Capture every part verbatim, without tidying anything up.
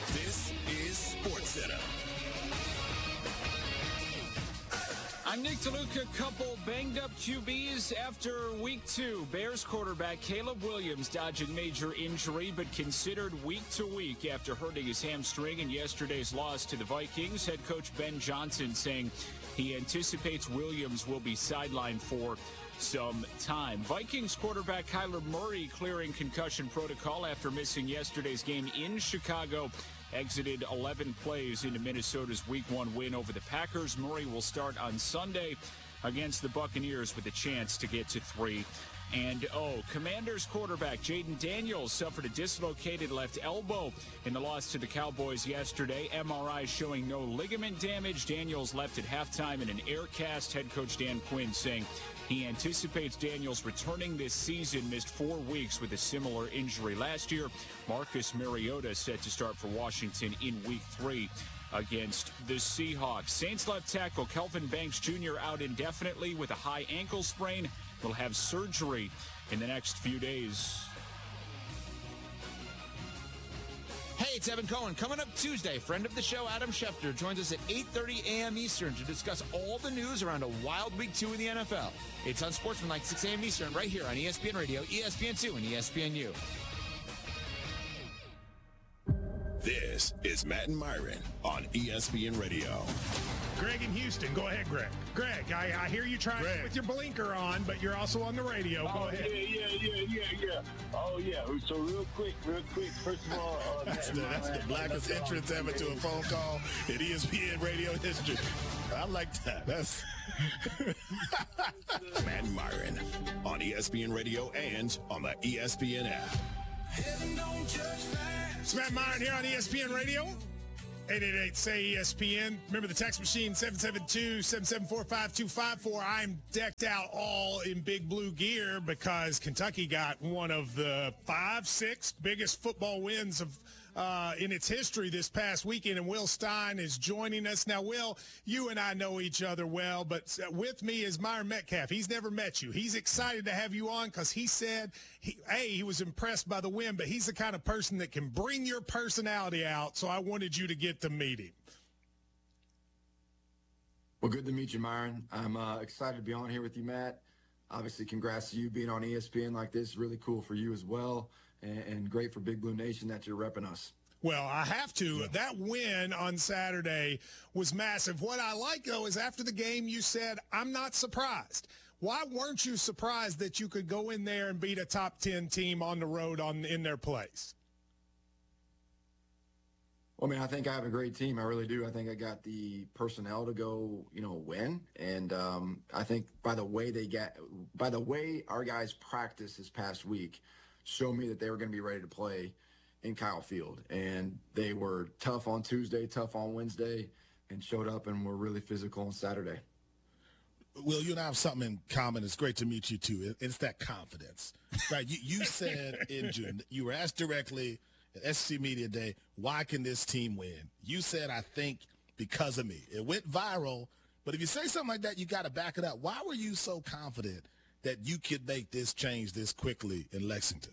This is SportsCenter. I'm Nick DeLuca. Couple banged up Q Bs after week two. Bears quarterback Caleb Williams dodging major injury, but considered week to week after hurting his hamstring in yesterday's loss to the Vikings. Head coach Ben Johnson saying he anticipates Williams will be sidelined for some time. Vikings quarterback Kyler Murray clearing concussion protocol after missing yesterday's game in Chicago. Exited eleven plays into Minnesota's week one win over the Packers. Murray will start on Sunday against the Buccaneers with a chance to get to three and oh. Commanders quarterback Jaden Daniels suffered a dislocated left elbow in the loss to the Cowboys yesterday. M R I showing no ligament damage. Daniels left at halftime in an air cast. Head coach Dan Quinn saying he anticipates Daniels returning this season. Missed four weeks with a similar injury last year. Marcus Mariota set to start for Washington in week three against the Seahawks. Saints left tackle Kelvin Banks Junior out indefinitely with a high ankle sprain. Will have surgery in the next few days. Hey, it's Evan Cohen. Coming up Tuesday, friend of the show, Adam Schefter, joins us at eight thirty a.m. Eastern to discuss all the news around a wild week two in the N F L. It's on Sportsmanlike, six a.m. Eastern, right here on E S P N Radio, E S P N two, and E S P N U. This is Matt and Myron on E S P N Radio. Greg in Houston. Go ahead, Greg. Greg, I, I hear you trying Greg. with your blinker on, but you're also on the radio. Go oh, ahead. Yeah, yeah, yeah, yeah, yeah. Oh, yeah. So real quick, real quick, first of all. Uh, that's the, that's the blackest entrance ever to a phone call in E S P N radio history. I like that. That's Matt and Myron on E S P N Radio and on the E S P N app. It's Matt Myron here on E S P N Radio. eight eight eight, say E S P N. Remember the text machine, seven seven two, seven seven four, five two five four. I'm decked out all in big blue gear because Kentucky got one of the five, six biggest football wins of uh, in its history this past weekend, and Will Stein is joining us. Now, Will, you and I know each other well, but with me is Myron Metcalf. He's never met you. He's excited to have you on because he said, he, A, he was impressed by the win, but he's the kind of person that can bring your personality out, so I wanted you to get to meet him. Well, good to meet you, Myron. I'm uh, excited to be on here with you, Matt. Obviously, congrats to you being on E S P N like this. Really cool for you as well, and, and great for Big Blue Nation that you're repping us. Well, I have to. Yeah. That win on Saturday was massive. What I like, though, is after the game you said, I'm not surprised. Why weren't you surprised that you could go in there and beat a top ten team on the road on in their place? Well, I mean, I think I have a great team. I really do. I think I got the personnel to go, you know, win. And um, I think by the way they get, by the way our guys practiced this past week, showed me that they were going to be ready to play in Kyle Field. And they were tough on Tuesday, tough on Wednesday, and showed up and were really physical on Saturday. Will, you and I have something in common. It's great to meet you, too. It's that confidence, right? You, you said in June, you were asked directly at S E C Media Day, why can this team win? You said, I think because of me. It went viral, but if you say something like that, you got to back it up. Why were you so confident that you could make this change this quickly in Lexington?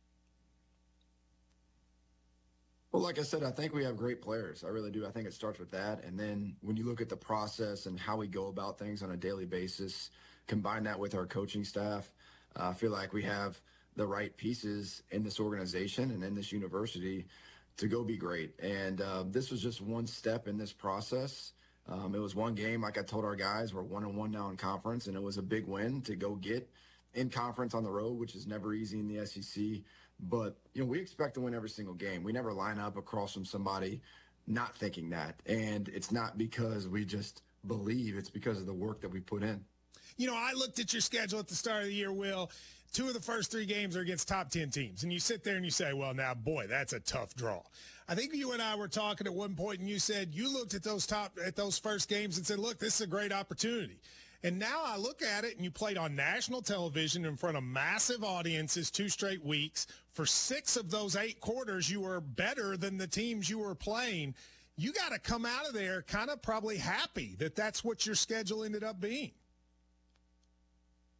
Well, like I said, I think we have great players. I really do. I think it starts with that. And then when you look at the process and how we go about things on a daily basis, combine that with our coaching staff, uh, I feel like we have the right pieces in this organization and in this university to go be great. And uh, this was just one step in this process. Um, it was one game, like I told our guys, we're one and one now in conference, and it was a big win to go get in conference on the road, which is never easy in the S E C. But, you know, we expect to win every single game. We never line up across from somebody not thinking that. And it's not because we just believe, it's because of the work that we put in. You know, I looked at your schedule at the start of the year, Will. Two of the first three games are against top ten teams. And you sit there and you say, well, now, boy, that's a tough draw. I think you and I were talking at one point and you said you looked at those top at those first games and said, look, this is a great opportunity. And now I look at it and you played on national television in front of massive audiences two straight weeks. For six of those eight quarters, you were better than the teams you were playing. You got to come out of there kind of probably happy that that's what your schedule ended up being.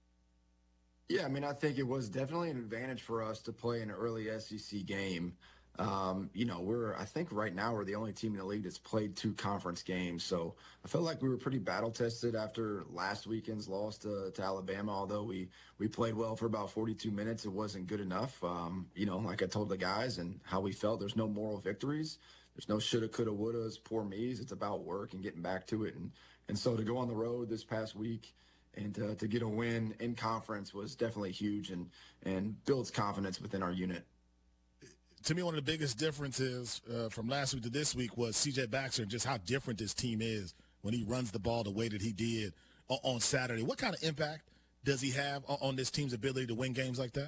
Yeah, I mean, I think it was definitely an advantage for us to play an early S E C game Um, you know, we're, I think right now we're the only team in the league that's played two conference games. So I felt like we were pretty battle tested after last weekend's loss to, to Alabama. Although we, we played well for about forty-two minutes, it wasn't good enough. Um, you know, like I told the guys and how we felt, there's no moral victories. There's no shoulda, coulda, wouldas, poor me's. It's about work and getting back to it. And, and so to go on the road this past week and to, to get a win in conference was definitely huge and, and builds confidence within our unit. To me, one of the biggest differences uh, from last week to this week was C J Baxter and just how different this team is when he runs the ball the way that he did on, on Saturday. What kind of impact does he have on, on this team's ability to win games like that?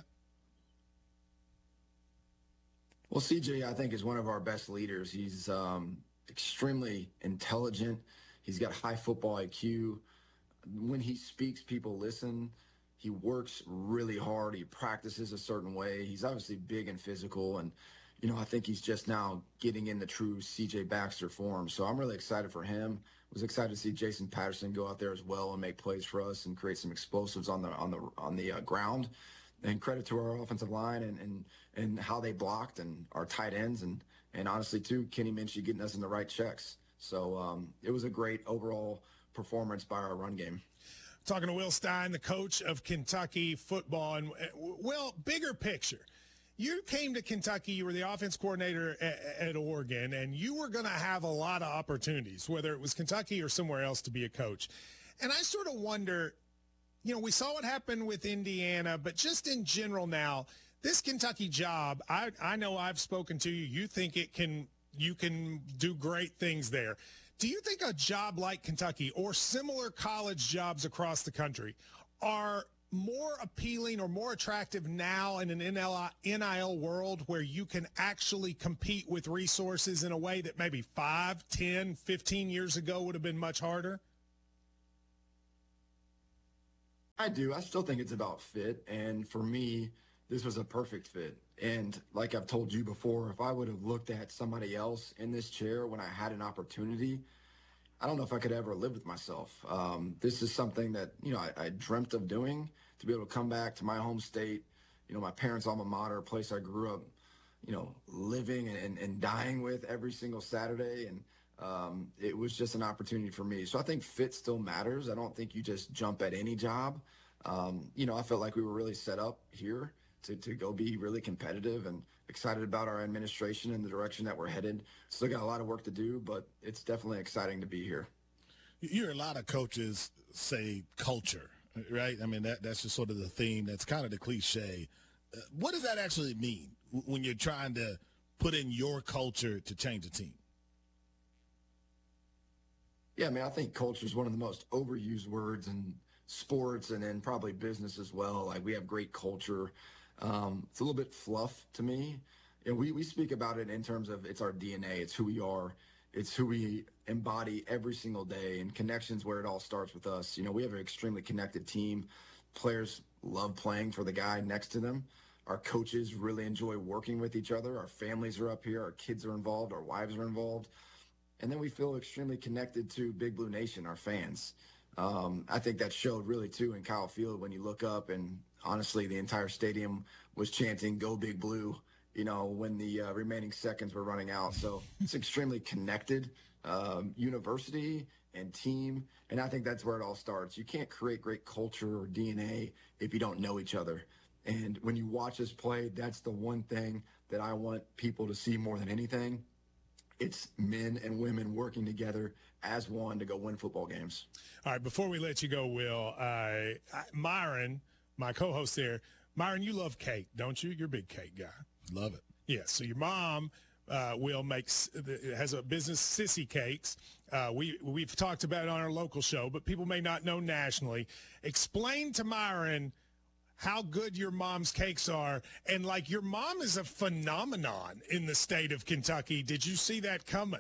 Well, C J, I think, is one of our best leaders. He's um, extremely intelligent. He's got high football I Q. When he speaks, people listen. He works really hard. He practices a certain way. He's obviously big and physical. And, you know, I think he's just now getting in the true C J Baxter form. So I'm really excited for him. Was excited to see Jason Patterson go out there as well and make plays for us and create some explosives on the on the on the uh, ground. And credit to our offensive line and, and and how they blocked and our tight ends and and honestly too Kenny Minchey getting us in the right checks. So um, it was a great overall performance by our run game. Talking to Will Stein, the coach of Kentucky football. And, Will, bigger picture. You came to Kentucky, you were the offense coordinator at, at Oregon, and you were going to have a lot of opportunities, whether it was Kentucky or somewhere else, to be a coach. And I sort of wonder, you know, we saw what happened with Indiana, but just in general now, this Kentucky job, I, I know I've spoken to you. You think it can, you can do great things there. Do you think a job like Kentucky or similar college jobs across the country are more appealing or more attractive now in an N I L world where you can actually compete with resources in a way that maybe five, ten, fifteen years ago would have been much harder? I do. I still think it's about fit. And for me, this was a perfect fit. And like I've told you before, if I would have looked at somebody else in this chair when I had an opportunity, I don't know if I could ever live with myself. Um, this is something that, you know, I, I dreamt of doing, to be able to come back to my home state, you know, my parents' alma mater, a place I grew up, you know, living and, and dying with every single Saturday. And um, it was just an opportunity for me. So I think fit still matters. I don't think you just jump at any job. Um, you know, I felt like we were really set up here to, to go be really competitive and excited about our administration and the direction that we're headed. Still got a lot of work to do, but it's definitely exciting to be here. You hear a lot of coaches say culture, right? I mean, that that's just sort of the theme. That's kind of the cliche. Uh, what does that actually mean when you're trying to put in your culture to change a team? Yeah, I mean, I think culture is one of the most overused words in sports and in probably business as well. Like, we have great culture. Um, it's a little bit fluff to me. You know, we, we speak about it in terms of it's our D N A. It's who we are. It's who we embody every single day, and connections where it all starts with us. You know, we have an extremely connected team. Players love playing for the guy next to them. Our coaches really enjoy working with each other. Our families are up here. Our kids are involved. Our wives are involved. And then we feel extremely connected to Big Blue Nation, our fans. Um, I think that showed really, too, in Kyle Field when you look up and honestly, the entire stadium was chanting "Go Big Blue," you know, when the uh, remaining seconds were running out. So it's extremely connected um, university and team. And I think that's where it all starts. You can't create great culture or D N A if you don't know each other. And when you watch us play, that's the one thing that I want people to see more than anything. It's men and women working together as one to go win football games. All right, before we let you go, Will, uh, I, Myron, my co-host there, Myron, you love cake, don't you? You're a big cake guy. Love it. Yeah, so your mom, uh, Will, makes has a business, Sissy Cakes. Uh, we, we've talked about it on our local show, but people may not know nationally. Explain to Myron how good your mom's cakes are. And, like, your mom is a phenomenon in the state of Kentucky. Did you see that coming?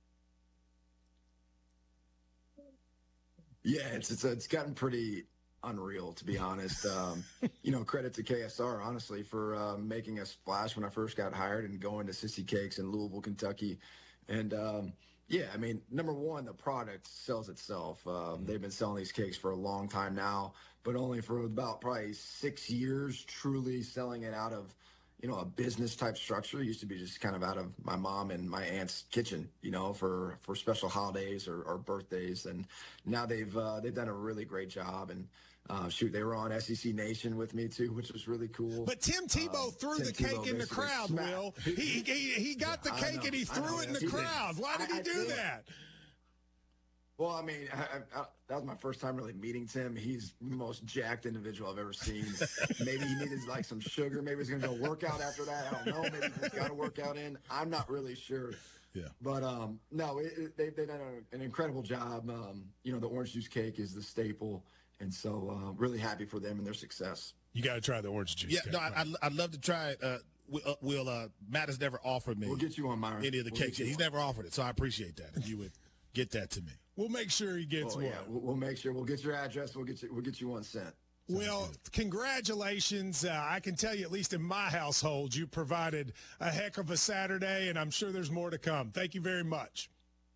Yeah, it's it's, it's gotten pretty unreal, to be honest. Um, you know, credit to K S R, honestly, for uh, making a splash when I first got hired and going to Sissy Cakes in Louisville, Kentucky. And, um, yeah, I mean, number one, the product sells itself. Um, they've been selling these cakes for a long time now, but only for about probably six years truly selling it out of, you know, a business type structure. It used to be just kind of out of my mom and my aunt's kitchen, you know, for, for special holidays or, or birthdays. And now they've, uh, they've done a really great job. And, uh, shoot, they were on S E C Nation with me too, which was really cool. But Tim Tebow Um, threw Tim the Tebow cake in the basically crowd, smacked- Will. He, he, he got the Yeah, I cake know, and he I threw know, it in the yes, he did. crowd. Why did I- he I do think- that? Well, I mean, I, I, that was my first time really meeting Tim. He's the most jacked individual I've ever seen. Maybe he needed like some sugar. Maybe he's going to go work out after that. I don't know. Maybe he's got a workout in. I'm not really sure. Yeah. But um, no, it, it, they, they've done an incredible job. Um, you know, the orange juice cake is the staple. And so uh, really happy for them and their success. You got to try the orange juice Yeah, cake. no, I, I'd, I'd love to try it. Uh, Will, uh, Will uh, Matt has never offered me We'll get you on, Myron. any of the We'll cakes. get you He's on. never offered it, so I appreciate that. If you would get that to me. We'll make sure he gets Oh, one. yeah, we'll, we'll make sure. We'll get your address. We'll get you. We'll get you one sent. Well, congratulations. Uh, I can tell you, at least in my household, you provided a heck of a Saturday, and I'm sure there's more to come. Thank you very much.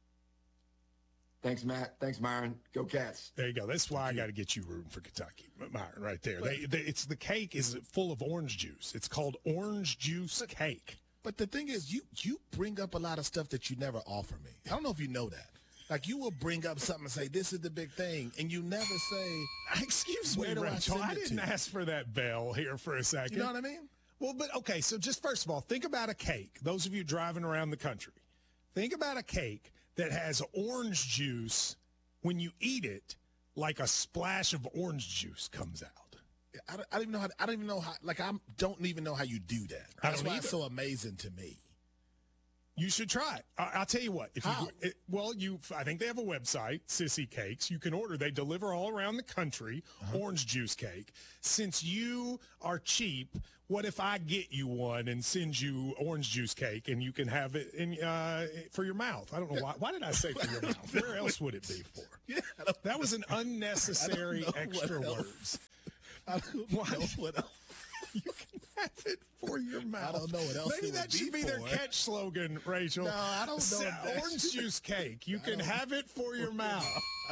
Thanks, Matt. Thanks, Myron. Go Cats. There you go. That's why I got to get you rooting for Kentucky, Myron, right there. They, they, it's the cake is full of orange juice. It's called orange juice cake. But the thing is, you you bring up a lot of stuff that you never offer me. I don't know if you know that. Like, you will bring up something and say, this is the big thing, and you never say, Excuse me, Where do I Rachel. send I, it didn't to? ask for that bell here for a second. you know what I mean? Well, but okay, so just first of all, think about a cake. Those of you driving around the country, think about a cake that has orange juice. When you eat it, like a splash of orange juice comes out. I don't, I don't even know how. I don't even know how. Like, I don't even know how you do that. I That's don't why either. it's so amazing to me. You should try it. I, I'll tell you what. If How? you, it, well, you, I think they have a website, Sissy Cakes. You can order. They deliver all around the country. Uh-huh. Orange juice cake. Since you are cheap, what if I get you one and send you orange juice cake and you can have it in uh, for your mouth? I don't know why. Why did I say for your mouth? Where else would it be for? Yeah, I don't, That was an unnecessary I don't know extra what else. words. I don't Why? know what else. You can have it for your mouth. don't know what else Maybe it that would should be be their for. catch slogan, Rachel. No, I don't know Sa- if that Orange should- juice cake. You can have it for your mouth.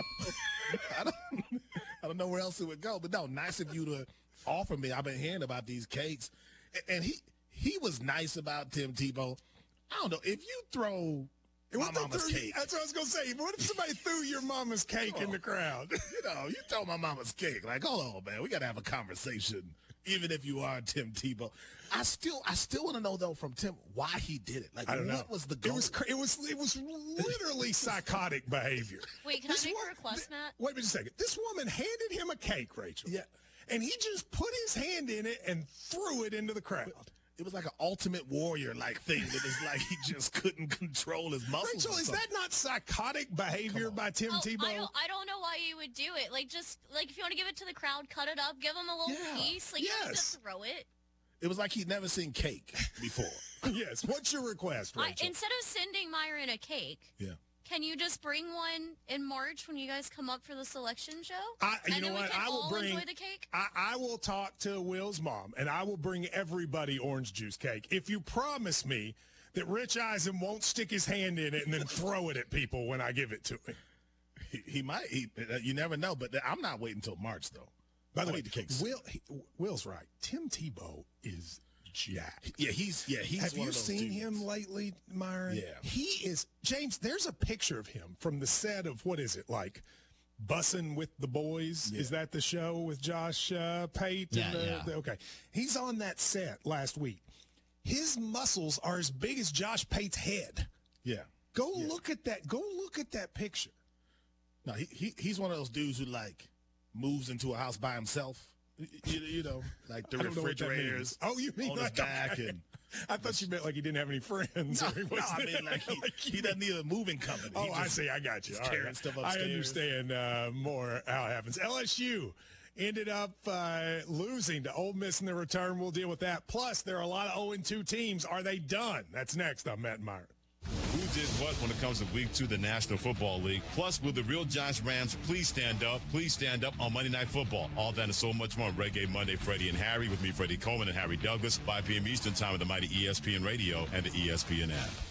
I don't, I don't know where else it would go. But no, nice of you to offer me. I've been hearing about these cakes, A- and he he was nice about Tim Tebow. I don't know if you throw my What they mama's threw- cake. That's what I was going to say. What if somebody threw your mama's cake in the crowd? You know, you throw my mama's cake. Like, hold on, man, we got to have a conversation. Even if you are Tim Tebow, I still, I still want to know though from Tim why he did it. Like, I don't what know. was the It goal? was, cra- it was, it was literally psychotic behavior. Wait, can I This make wo- a request, Matt? Wait a minute a second. This woman handed him a cake, Rachel. Yeah. And he just put his hand in it and threw it into the crowd. It was like an ultimate warrior like thing. That is like he just couldn't control his muscles. Rachel, or is something. that not psychotic behavior by Tim Oh, Tebow? I don't, I don't know why you would do it. Like, just, like, if you want to give it to the crowd, cut it up, give them a little Yeah. piece. Like, you don't have Yes. to throw it. It was like he'd never seen cake before. Yes. What's your request, I, Rachel? instead of sending Myron a cake, Yeah. can you just bring one in March when you guys come up for the selection show? I, you and know then we what? can I will all bring. enjoy the cake? I, I will talk to Will's mom, and I will bring everybody orange juice cake if you promise me that Rich Eisen won't stick his hand in it and then throw it at people when I give it to him. He, he might. He, you never know. But I'm not waiting until March though. By the I way, need the cakes. Will he, Will's right. Tim Tebow is jacked. Yeah, he's yeah he's. Have one you of those seen dudes. him lately, Myron? Yeah. He is, James, there's a picture of him from the set of, what is it, like, Bussin' with the Boys? Yeah. Is that the show with Josh uh, Pate? Yeah, and the, yeah. the- okay. He's on that set last week. His muscles are as big as Josh Pate's head. Yeah. Go Yeah. look at that. Go look at that picture. No, he, he he's one of those dudes who like moves into a house by himself. You, you know, like the I don't know what that refrigerators means. Oh, you mean on his like back, okay. and I thought you meant like he didn't have any friends. no, or he no, wasn't- I mean like he, like he doesn't need a moving company. Oh, He I just- see. I got you. just All carrying right. stuff I upstairs. understand uh, more how it happens. L S U ended up uh, losing to Ole Miss in the return. We'll deal with that. Plus, there are a lot of oh and two teams. Are they done? That's next on Matt and Myron. Who did what when it comes to week two of the National Football League? Plus, will the real Giants Rams please stand up? Please stand up on Monday Night Football. All that and so much more on Reggae Monday. Freddie and Harry with me, Freddie Coleman and Harry Douglas, five p.m. Eastern Time with the mighty E S P N Radio and the E S P N app.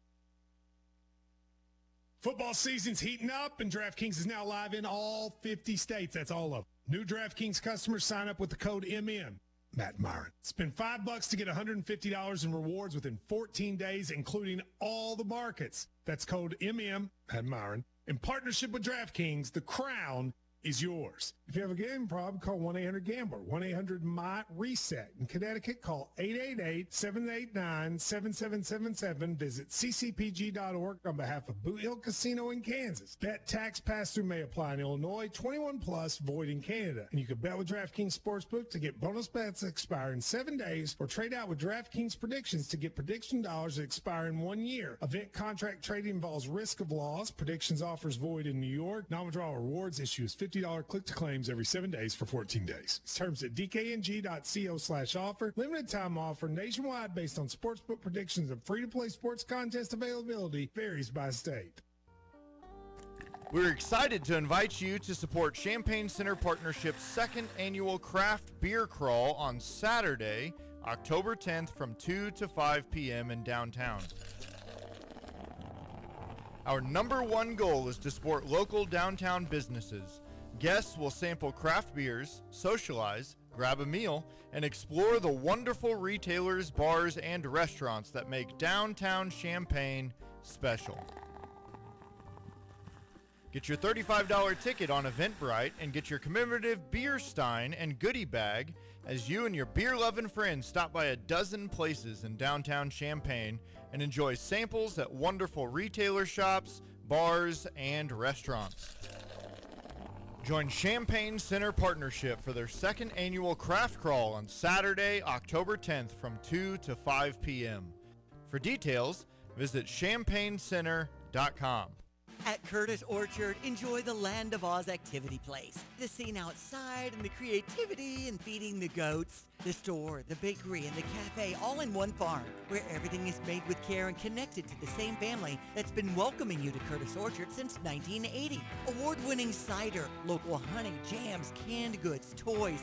Football season's heating up, and DraftKings is now live in all fifty states. That's all of them. New DraftKings customers sign up with the code M M. Matt Myron. Spend five bucks to get one hundred fifty dollars in rewards within fourteen days, including all the markets. That's code M M, Matt Myron. In partnership with DraftKings, the crown is yours. If you have a gambling problem, call one eight hundred gambler, one eight hundred M Y reset. In Connecticut, call eight eight eight, seven eight nine, seven seven seven seven. Visit c c p g dot org on behalf of Boot Hill Casino in Kansas. Bet tax pass-through may apply in Illinois, twenty-one plus, void in Canada. And you can bet with DraftKings Sportsbook to get bonus bets that expire in seven days or trade out with DraftKings Predictions to get prediction dollars that expire in one year. Event contract trading involves risk of loss. Predictions offers void in New York. Non-withdrawal rewards issues fifty dollars click-to-claims every seven days for fourteen days. Terms at d k n g dot co slash offer. Limited time offer nationwide based on sportsbook predictions and free-to-play sports contest availability varies by state. We're excited to invite you to support Champaign Center Partnership's second annual craft beer crawl on Saturday, October tenth from two to five p.m. in downtown. Our number one goal is to support local downtown businesses. Guests will sample craft beers, socialize, grab a meal, and explore the wonderful retailers, bars, and restaurants that make downtown Champaign special. Get your thirty-five dollars ticket on Eventbrite and get your commemorative beer stein and goodie bag as you and your beer-loving friends stop by a dozen places in downtown Champaign and enjoy samples at wonderful retailer shops, bars, and restaurants. Join Champaign Center Partnership for their second annual craft crawl on Saturday, October tenth from two to five p.m. For details, visit champaign center dot com. At Curtis Orchard, enjoy the Land of Oz activity place. The scene outside and the creativity and feeding the goats. The store, the bakery, and the cafe all in one farm, where everything is made with care and connected to the same family that's been welcoming you to Curtis Orchard since nineteen eighty. Award-winning cider, local honey, jams, canned goods, toys,